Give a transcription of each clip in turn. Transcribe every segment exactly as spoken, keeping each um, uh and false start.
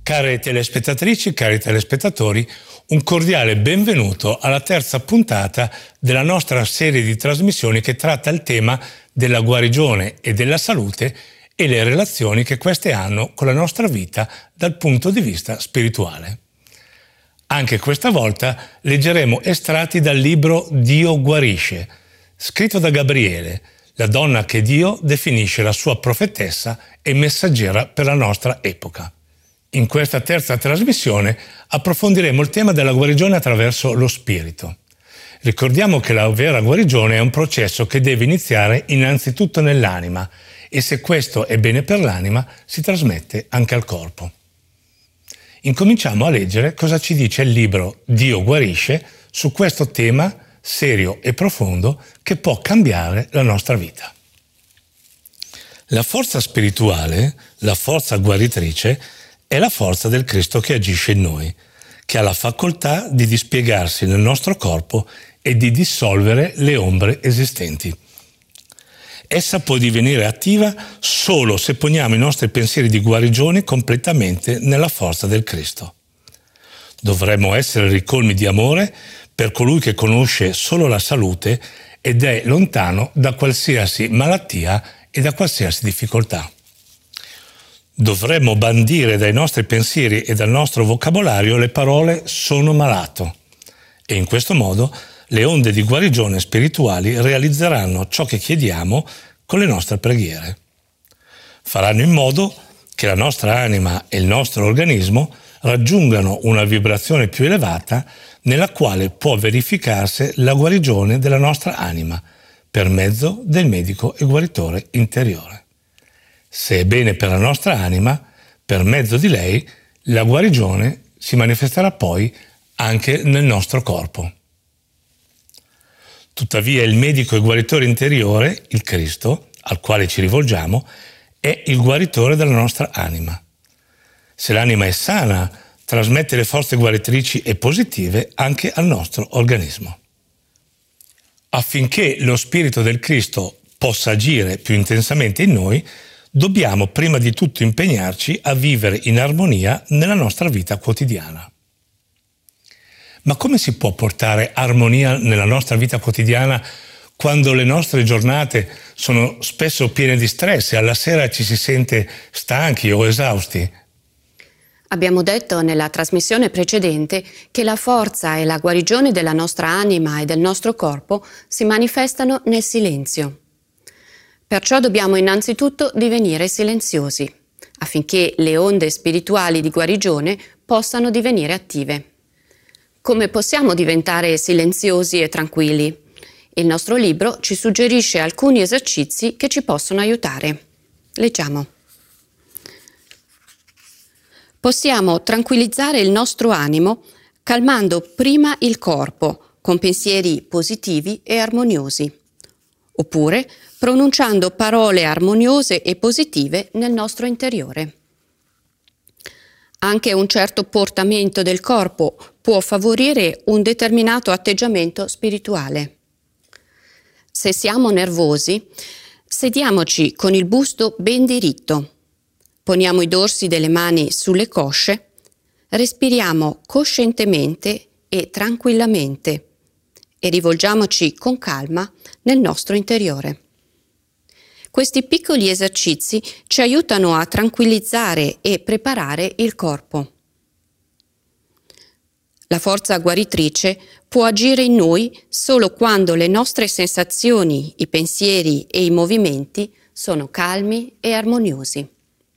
Care telespettatrici, cari telespettatori, un cordiale benvenuto alla terza puntata della nostra serie di trasmissioni che tratta il tema della guarigione e della salute e le relazioni che queste hanno con la nostra vita dal punto di vista spirituale. Anche questa volta leggeremo estratti dal libro Dio guarisce, scritto da Gabriele, la donna che Dio definisce la sua profetessa e messaggera per la nostra epoca. In questa terza trasmissione approfondiremo il tema della guarigione attraverso lo spirito. Ricordiamo che la vera guarigione è un processo che deve iniziare innanzitutto nell'anima e se questo è bene per l'anima si trasmette anche al corpo. Incominciamo a leggere cosa ci dice il libro Dio guarisce su questo tema serio e profondo che può cambiare la nostra vita. La forza spirituale, la forza guaritrice, è la forza del Cristo che agisce in noi, che ha la facoltà di dispiegarsi nel nostro corpo e di dissolvere le ombre esistenti. Essa può divenire attiva solo se poniamo i nostri pensieri di guarigione completamente nella forza del Cristo. Dovremmo essere ricolmi di amore per colui che conosce solo la salute ed è lontano da qualsiasi malattia e da qualsiasi difficoltà. Dovremmo bandire dai nostri pensieri e dal nostro vocabolario le parole «sono malato» e in questo modo le onde di guarigione spirituali realizzeranno ciò che chiediamo con le nostre preghiere. Faranno in modo che la nostra anima e il nostro organismo raggiungano una vibrazione più elevata nella quale può verificarsi la guarigione della nostra anima per mezzo del medico e guaritore interiore. Se è bene per la nostra anima, per mezzo di lei, la guarigione si manifesterà poi anche nel nostro corpo. Tuttavia il medico e guaritore interiore, il Cristo, al quale ci rivolgiamo, è il guaritore della nostra anima. Se l'anima è sana, trasmette le forze guaritrici e positive anche al nostro organismo. Affinché lo Spirito del Cristo possa agire più intensamente in noi, dobbiamo prima di tutto impegnarci a vivere in armonia nella nostra vita quotidiana. Ma come si può portare armonia nella nostra vita quotidiana quando le nostre giornate sono spesso piene di stress e alla sera ci si sente stanchi o esausti? Abbiamo detto nella trasmissione precedente che la forza e la guarigione della nostra anima e del nostro corpo si manifestano nel silenzio. Perciò dobbiamo innanzitutto divenire silenziosi, affinché le onde spirituali di guarigione possano divenire attive. Come possiamo diventare silenziosi e tranquilli? Il nostro libro ci suggerisce alcuni esercizi che ci possono aiutare. Leggiamo. Possiamo tranquillizzare il nostro animo calmando prima il corpo con pensieri positivi e armoniosi, oppure pronunciando parole armoniose e positive nel nostro interiore. Anche un certo portamento del corpo può favorire un determinato atteggiamento spirituale. Se siamo nervosi, sediamoci con il busto ben diritto, poniamo i dorsi delle mani sulle cosce, respiriamo coscientemente e tranquillamente e rivolgiamoci con calma nel nostro interiore. Questi piccoli esercizi ci aiutano a tranquillizzare e preparare il corpo. La forza guaritrice può agire in noi solo quando le nostre sensazioni, i pensieri e i movimenti sono calmi e armoniosi.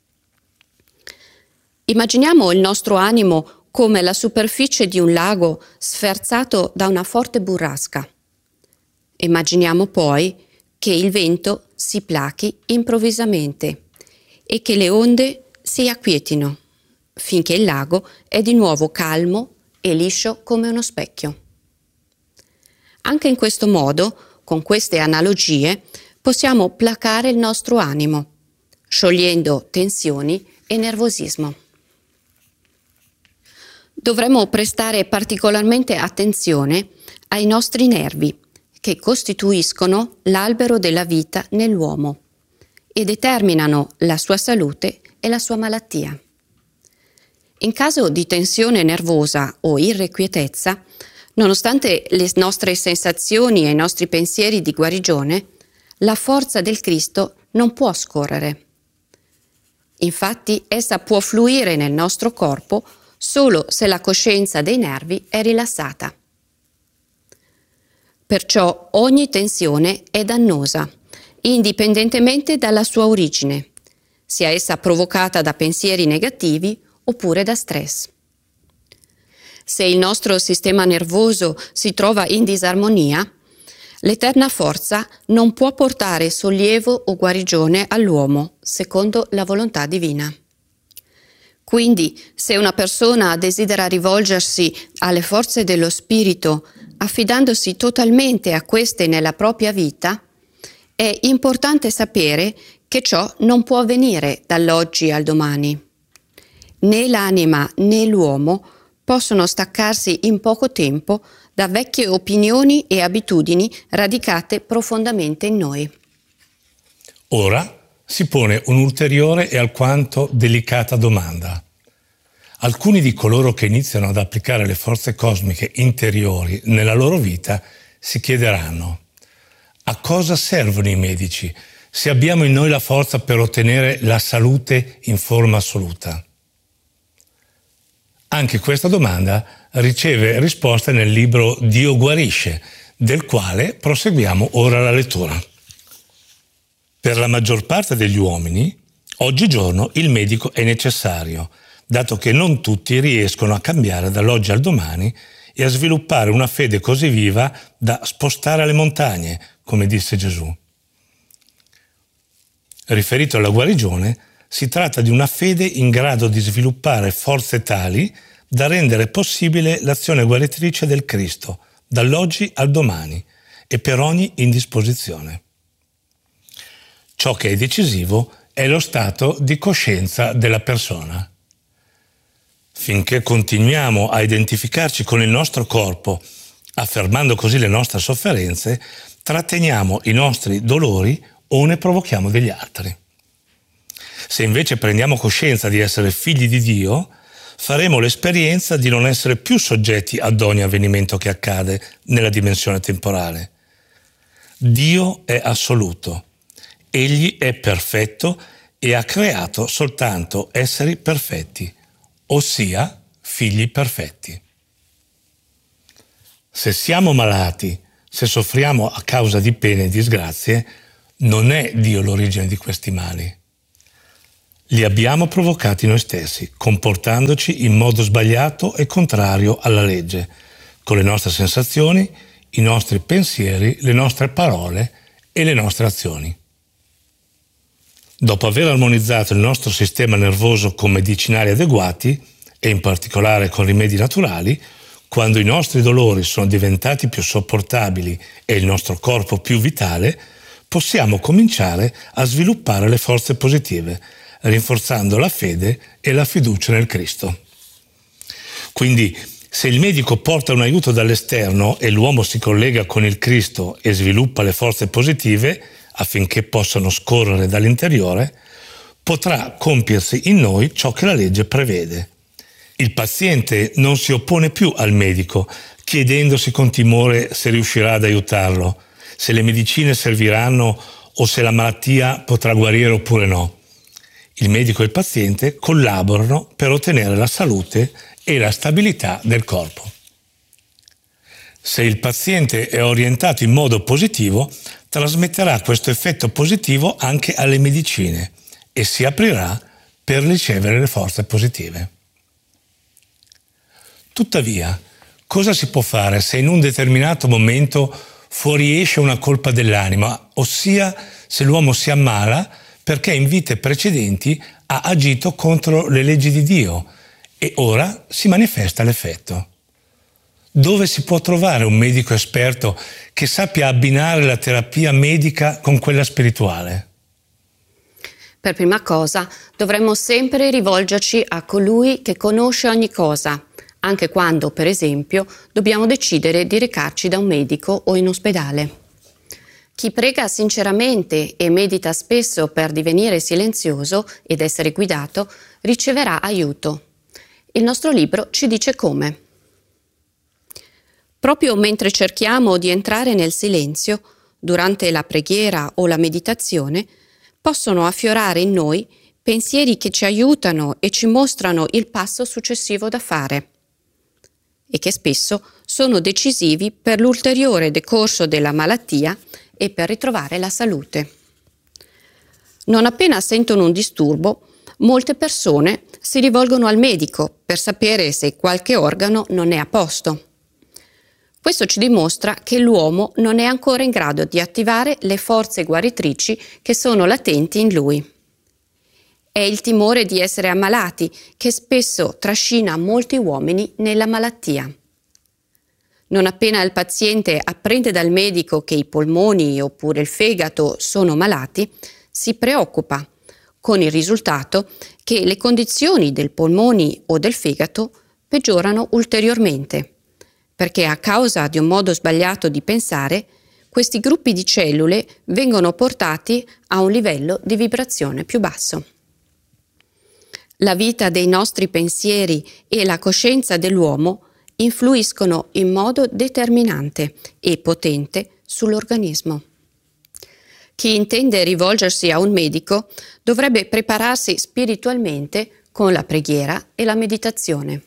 Immaginiamo il nostro animo come la superficie di un lago sferzato da una forte burrasca. Immaginiamo poi che il vento si plachi improvvisamente e che le onde si acquietino, finché il lago è di nuovo calmo e liscio come uno specchio. Anche in questo modo, con queste analogie, possiamo placare il nostro animo, sciogliendo tensioni e nervosismo. Dovremmo prestare particolarmente attenzione ai nostri nervi, che costituiscono l'albero della vita nell'uomo e determinano la sua salute e la sua malattia. In caso di tensione nervosa o irrequietezza, nonostante le nostre sensazioni e i nostri pensieri di guarigione, la forza del Cristo non può scorrere. Infatti, essa può fluire nel nostro corpo solo se la coscienza dei nervi è rilassata. Perciò ogni tensione è dannosa, indipendentemente dalla sua origine, sia essa provocata da pensieri negativi oppure da stress. Se il nostro sistema nervoso si trova in disarmonia, l'eterna forza non può portare sollievo o guarigione all'uomo, secondo la volontà divina. Quindi, se una persona desidera rivolgersi alle forze dello spirito, affidandosi totalmente a queste nella propria vita, è importante sapere che ciò non può avvenire dall'oggi al domani. Né l'anima né l'uomo possono staccarsi in poco tempo da vecchie opinioni e abitudini radicate profondamente in noi. Ora si pone un'ulteriore e alquanto delicata domanda. Alcuni di coloro che iniziano ad applicare le forze cosmiche interiori nella loro vita si chiederanno: a cosa servono i medici se abbiamo in noi la forza per ottenere la salute in forma assoluta? Anche questa domanda riceve risposta nel libro Dio guarisce, del quale proseguiamo ora la lettura. Per la maggior parte degli uomini, oggigiorno il medico è necessario, dato che non tutti riescono a cambiare dall'oggi al domani e a sviluppare una fede così viva da spostare le montagne, come disse Gesù. Riferito alla guarigione, si tratta di una fede in grado di sviluppare forze tali da rendere possibile l'azione guaritrice del Cristo, dall'oggi al domani e per ogni indisposizione. Ciò che è decisivo è lo stato di coscienza della persona. Finché continuiamo a identificarci con il nostro corpo, affermando così le nostre sofferenze, tratteniamo i nostri dolori o ne provochiamo degli altri. Se invece prendiamo coscienza di essere figli di Dio, faremo l'esperienza di non essere più soggetti ad ogni avvenimento che accade nella dimensione temporale. Dio è assoluto, Egli è perfetto e ha creato soltanto esseri perfetti, ossia figli perfetti. Se siamo malati, se soffriamo a causa di pene e disgrazie, non è Dio l'origine di questi mali. Li abbiamo provocati noi stessi, comportandoci in modo sbagliato e contrario alla legge, con le nostre sensazioni, i nostri pensieri, le nostre parole e le nostre azioni. Dopo aver armonizzato il nostro sistema nervoso con medicinali adeguati, e in particolare con rimedi naturali, quando i nostri dolori sono diventati più sopportabili e il nostro corpo più vitale, possiamo cominciare a sviluppare le forze positive, rinforzando la fede e la fiducia nel Cristo. Quindi, se il medico porta un aiuto dall'esterno e l'uomo si collega con il Cristo e sviluppa le forze positive affinché possano scorrere dall'interiore, potrà compiersi in noi ciò che la legge prevede. Il paziente non si oppone più al medico, chiedendosi con timore se riuscirà ad aiutarlo, se le medicine serviranno o se la malattia potrà guarire oppure no. Il medico e il paziente collaborano per ottenere la salute e la stabilità del corpo. Se il paziente è orientato in modo positivo, trasmetterà questo effetto positivo anche alle medicine e si aprirà per ricevere le forze positive. Tuttavia, cosa si può fare se in un determinato momento fuoriesce una colpa dell'anima, ossia se l'uomo si ammala perché in vite precedenti ha agito contro le leggi di Dio e ora si manifesta l'effetto? Dove si può trovare un medico esperto che sappia abbinare la terapia medica con quella spirituale? Per prima cosa, dovremmo sempre rivolgerci a colui che conosce ogni cosa, anche quando, per esempio, dobbiamo decidere di recarci da un medico o in ospedale. Chi prega sinceramente e medita spesso per divenire silenzioso ed essere guidato, riceverà aiuto. Il nostro libro ci dice come. Proprio mentre cerchiamo di entrare nel silenzio, durante la preghiera o la meditazione, possono affiorare in noi pensieri che ci aiutano e ci mostrano il passo successivo da fare e che spesso sono decisivi per l'ulteriore decorso della malattia e per ritrovare la salute. Non appena sentono un disturbo, molte persone si rivolgono al medico per sapere se qualche organo non è a posto. Questo ci dimostra che l'uomo non è ancora in grado di attivare le forze guaritrici che sono latenti in lui. È il timore di essere ammalati che spesso trascina molti uomini nella malattia. Non appena il paziente apprende dal medico che i polmoni oppure il fegato sono malati, si preoccupa, con il risultato che le condizioni del polmoni o del fegato peggiorano ulteriormente, perché a causa di un modo sbagliato di pensare, questi gruppi di cellule vengono portati a un livello di vibrazione più basso. La vita dei nostri pensieri e la coscienza dell'uomo influiscono in modo determinante e potente sull'organismo. Chi intende rivolgersi a un medico dovrebbe prepararsi spiritualmente con la preghiera e la meditazione.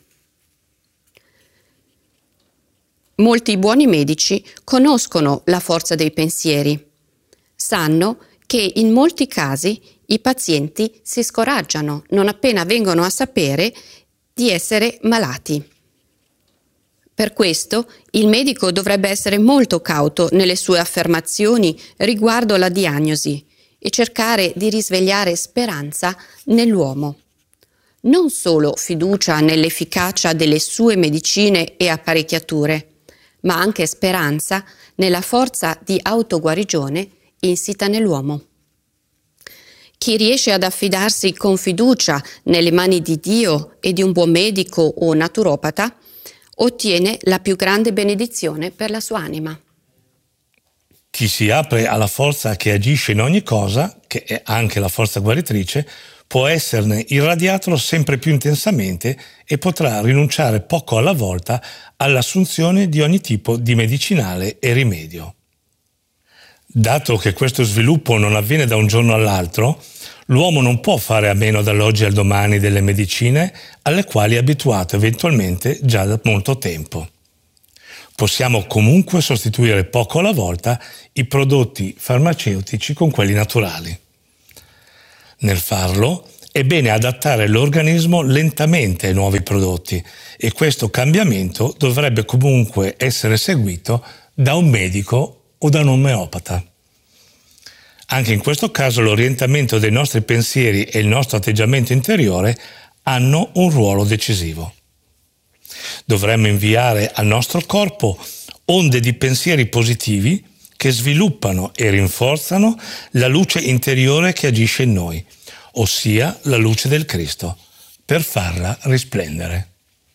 Molti buoni medici conoscono la forza dei pensieri. Sanno che in molti casi i pazienti si scoraggiano non appena vengono a sapere di essere malati. Per questo il medico dovrebbe essere molto cauto nelle sue affermazioni riguardo la diagnosi e cercare di risvegliare speranza nell'uomo. Non solo fiducia nell'efficacia delle sue medicine e apparecchiature, ma anche speranza nella forza di autoguarigione insita nell'uomo. Chi riesce ad affidarsi con fiducia nelle mani di Dio e di un buon medico o naturopata ottiene la più grande benedizione per la sua anima. Chi si apre alla forza che agisce in ogni cosa, che è anche la forza guaritrice, può esserne irradiato sempre più intensamente e potrà rinunciare poco alla volta all'assunzione di ogni tipo di medicinale e rimedio. Dato che questo sviluppo non avviene da un giorno all'altro, l'uomo non può fare a meno dall'oggi al domani delle medicine alle quali è abituato eventualmente già da molto tempo. Possiamo comunque sostituire poco alla volta i prodotti farmaceutici con quelli naturali. Nel farlo è bene adattare l'organismo lentamente ai nuovi prodotti e questo cambiamento dovrebbe comunque essere seguito da un medico o da un omeopata. Anche in questo caso l'orientamento dei nostri pensieri e il nostro atteggiamento interiore hanno un ruolo decisivo. Dovremmo inviare al nostro corpo onde di pensieri positivi che sviluppano e rinforzano la luce interiore che agisce in noi, ossia la luce del Cristo, per farla risplendere.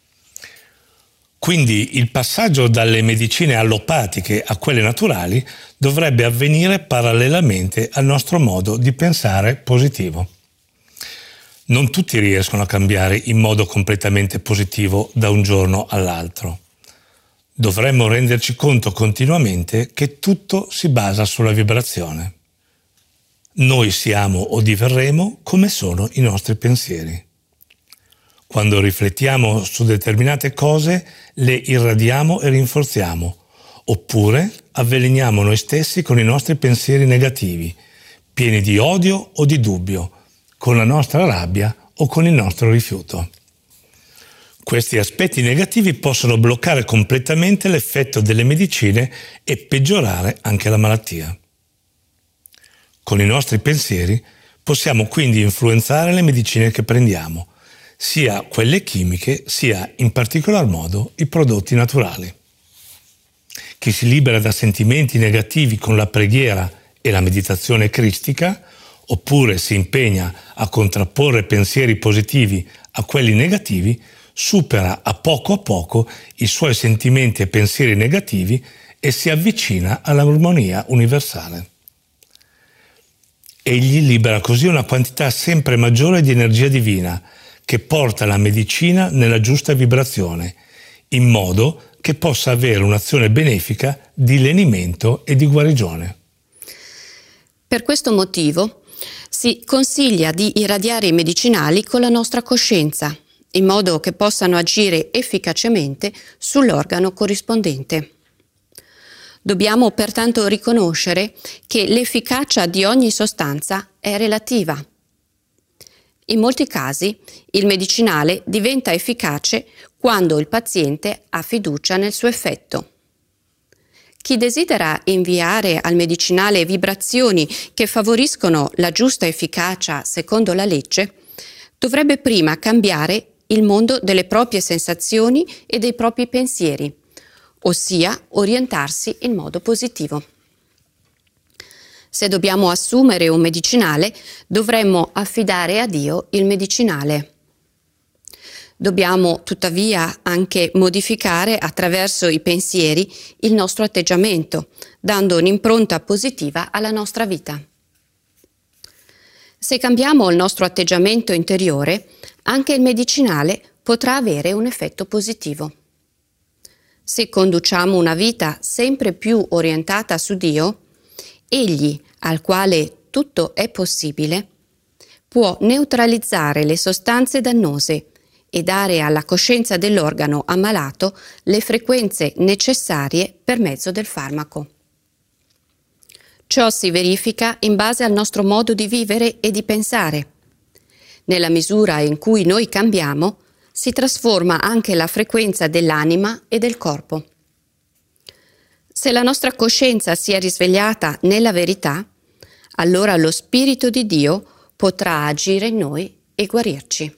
Quindi il passaggio dalle medicine allopatiche a quelle naturali dovrebbe avvenire parallelamente al nostro modo di pensare positivo. Non tutti riescono a cambiare in modo completamente positivo da un giorno all'altro. Dovremmo renderci conto continuamente che tutto si basa sulla vibrazione. Noi siamo o diverremo come sono i nostri pensieri. Quando riflettiamo su determinate cose, le irradiamo e rinforziamo, oppure avveleniamo noi stessi con i nostri pensieri negativi, pieni di odio o di dubbio, con la nostra rabbia o con il nostro rifiuto. Questi aspetti negativi possono bloccare completamente l'effetto delle medicine e peggiorare anche la malattia. Con i nostri pensieri possiamo quindi influenzare le medicine che prendiamo, sia quelle chimiche, sia in particolar modo i prodotti naturali. Chi si libera da sentimenti negativi con la preghiera e la meditazione cristica, oppure si impegna a contrapporre pensieri positivi a quelli negativi, supera a poco a poco i suoi sentimenti e pensieri negativi e si avvicina all'armonia universale. Egli libera così una quantità sempre maggiore di energia divina, che porta la medicina nella giusta vibrazione, in modo che possa avere un'azione benefica di lenimento e di guarigione. Per questo motivo si consiglia di irradiare i medicinali con la nostra coscienza, in modo che possano agire efficacemente sull'organo corrispondente. Dobbiamo pertanto riconoscere che l'efficacia di ogni sostanza è relativa. In molti casi il medicinale diventa efficace quando il paziente ha fiducia nel suo effetto. Chi desidera inviare al medicinale vibrazioni che favoriscono la giusta efficacia secondo la legge, dovrebbe prima cambiare il mondo delle proprie sensazioni e dei propri pensieri, ossia orientarsi in modo positivo. Se dobbiamo assumere un medicinale, dovremmo affidare a Dio il medicinale. Dobbiamo tuttavia anche modificare attraverso i pensieri il nostro atteggiamento, dando un'impronta positiva alla nostra vita. Se cambiamo il nostro atteggiamento interiore, anche il medicinale potrà avere un effetto positivo. Se conduciamo una vita sempre più orientata su Dio, Egli, al quale tutto è possibile, può neutralizzare le sostanze dannose e dare alla coscienza dell'organo ammalato le frequenze necessarie per mezzo del farmaco. Ciò si verifica in base al nostro modo di vivere e di pensare. Nella misura in cui noi cambiamo, si trasforma anche la frequenza dell'anima e del corpo. Se la nostra coscienza si è risvegliata nella verità, allora lo Spirito di Dio potrà agire in noi e guarirci.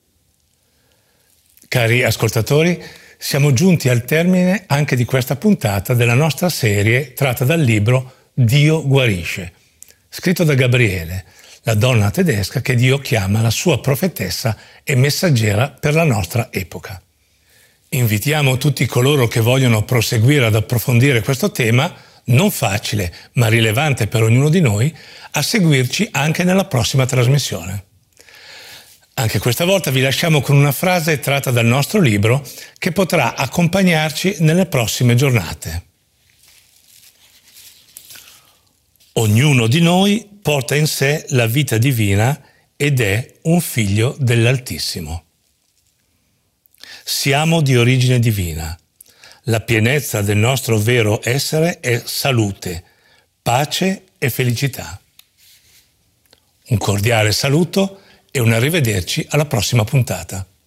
Cari ascoltatori, siamo giunti al termine anche di questa puntata della nostra serie tratta dal libro Dio guarisce, scritto da Gabriele, la donna tedesca che Dio chiama la sua profetessa e messaggera per la nostra epoca. Invitiamo tutti coloro che vogliono proseguire ad approfondire questo tema, non facile ma rilevante per ognuno di noi, a seguirci anche nella prossima trasmissione. Anche questa volta vi lasciamo con una frase tratta dal nostro libro che potrà accompagnarci nelle prossime giornate. Ognuno di noi porta in sé la vita divina ed è un figlio dell'Altissimo. Siamo di origine divina. La pienezza del nostro vero essere è salute, pace e felicità. Un cordiale saluto e un arrivederci alla prossima puntata.